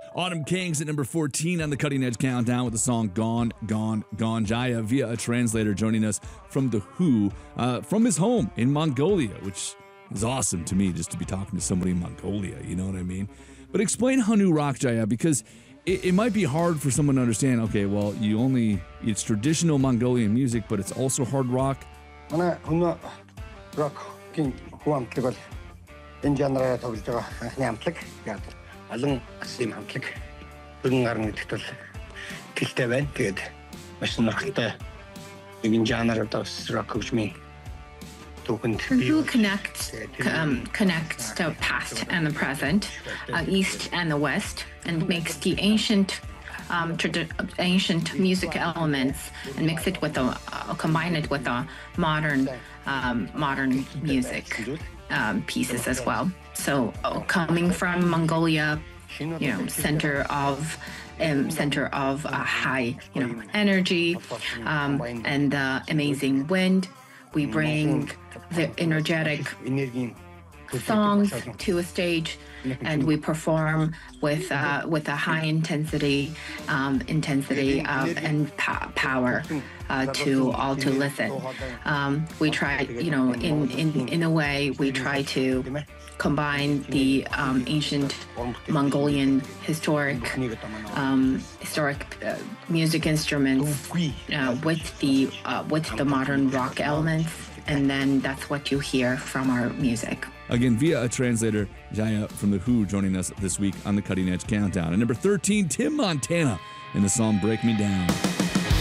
Autumn Kings at number 14 on the Cutting Edge Countdown with the song Gone, Gone, Gone. Jaya, via a translator, joining us from The Who, from his home in Mongolia, which is awesome to me just to be talking to somebody in Mongolia, you know what I mean? But explain Hanu rock, Jaya, because it might be hard for someone to understand, okay, well, it's traditional Mongolian music, but it's also hard rock. Hanu rock хуамтлаг бол энэ жанраараа тоглож байгаа анхны амтлаг. Яг олон асим амтлаг. Бүрэн гарна гэдэгт бол гэлтэй байна. Тэгээд маш сонирхолтой нэгэн жанр одоо rock хөгжмийн Who connects the past and the present, east and the west, and makes the ancient music elements and mix it with combine it with the modern music pieces as well. So coming from Mongolia, center of high energy and the amazing wind. We bring the energetic songs to a stage, and we perform with a high intensity and power to all to listen. We try, in a way, we try to combine the ancient Mongolian historic music instruments with the modern rock elements, and then that's what you hear from our music. Again, via a translator, Jaya from The Who joining us this week on the Cutting Edge Countdown. At number 13, Tim Montana in the song Break Me Down.